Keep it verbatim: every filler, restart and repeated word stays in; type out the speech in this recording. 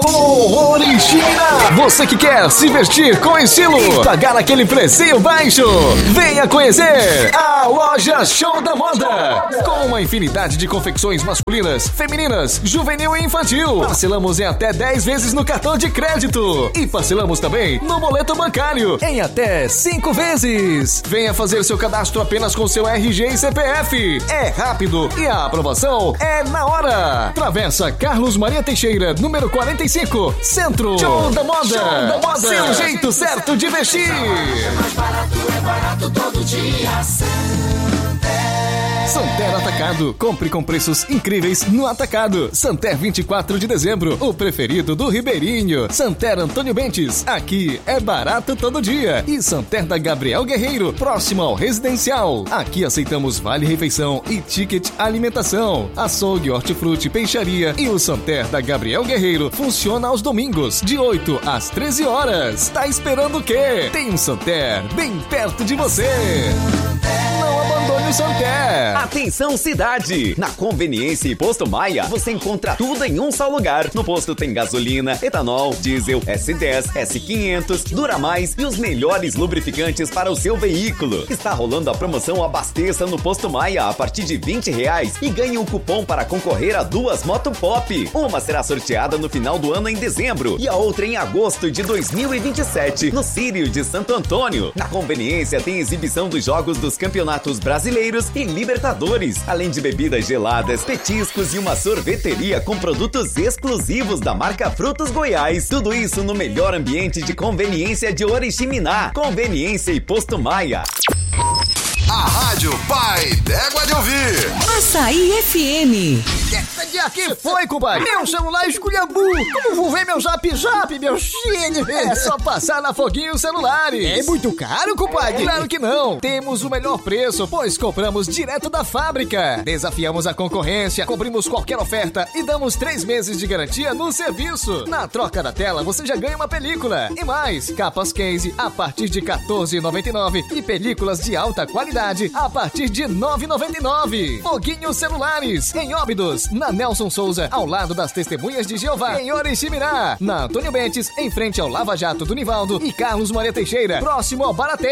Alô, Oriximiná! Você que quer se vestir com estilo e pagar aquele precinho baixo, venha conhecer a Loja Show da Moda. Com uma infinidade de confecções masculinas, femininas, juvenil e infantil. Parcelamos em até dez vezes no cartão de crédito. E parcelamos também no boleto bancário em até cinco vezes. Venha fazer seu cadastro apenas com seu R G e C P F. É rápido e a aprovação é na hora. Travessa Carlos Maria Teixeira, número quarenta e cinco, Centro. Show da Moda. Show da Moda. Seu jeito certo de vestir. É mais barato, é barato todo dia. Santer Atacado. Compre com preços incríveis no Atacado. Santer vinte e quatro de dezembro, o preferido do Ribeirinho. Santer Antônio Bentes, aqui é barato todo dia. E Santer da Gabriel Guerreiro, próximo ao Residencial. Aqui aceitamos vale refeição e ticket alimentação. Açougue, hortifruti, peixaria e o Santer da Gabriel Guerreiro funciona aos domingos, de oito às treze horas. Tá esperando o quê? Tem um Santer bem perto de você. Não abandone o Santer. Atenção cidade! Na Conveniência e Posto Maia, você encontra tudo em um só lugar. No posto tem gasolina, etanol, diesel, S dez, S quinhentos, Duramais e os melhores lubrificantes para o seu veículo. Está rolando a promoção Abasteça no Posto Maia a partir de vinte reais e ganhe um cupom para concorrer a duas Moto Pop. Uma será sorteada no final do ano em dezembro e a outra em agosto de dois mil e vinte e sete, no Círio de Santo Antônio. Na Conveniência tem exibição dos jogos dos campeonatos brasileiros e Libertadores, além de bebidas geladas, petiscos e uma sorveteria com produtos exclusivos da marca Frutos Goiás. Tudo isso no melhor ambiente de conveniência de Oriximiná. Conveniência e Posto Maia. A Rádio Pai d'Égua de Ouvir. Açaí F M. Que foi, compadre? Meu celular esculhambu. Como vou ver meu zap zap, meu filho? É só passar na Foguinho Celulares. É muito caro, compadre? Claro que não. Temos o melhor preço, pois compramos direto da fábrica. Desafiamos a concorrência, cobrimos qualquer oferta e damos três meses de garantia no serviço. Na troca da tela, você já ganha uma película. E mais, capas case a partir de quatorze reais e noventa e nove centavos e películas de alta qualidade a partir de nove reais e noventa e nove centavos. Foguinho Celulares, em Óbidos, na Nelson Souza, ao lado das Testemunhas de Jeová, em Oriximiná, na Antônio Bentes, em frente ao Lava Jato do Nivaldo e Carlos Maria Teixeira, próximo ao Baratex.